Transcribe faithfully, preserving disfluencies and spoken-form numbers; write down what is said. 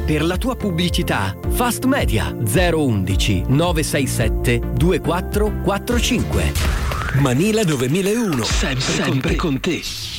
Per la tua pubblicità, Fast Media zero undici nove sei sette due quattro quattro cinque. Manila novemilauno, sempre, sempre con te.